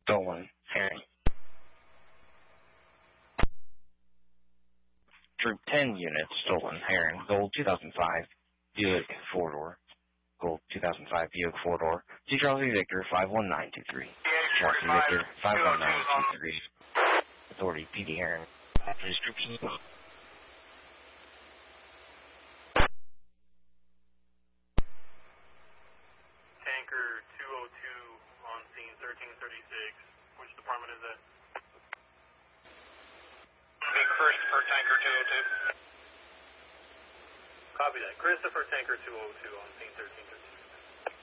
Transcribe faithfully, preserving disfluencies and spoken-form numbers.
Stolen herring. Troop ten units, stolen herring. Gold two thousand five, Buick four-door. Gold two thousand five, Buick four-door. G Charlie Victor five one nine two three. Charlie Victor five one nine two three. Authority P D herring. Please troops. Tanker two oh two on scene thirteen thirty-six. Which department is that? Christopher Tanker two oh two. Copy that. Christopher Tanker two oh two on scene thirteen thirty-six.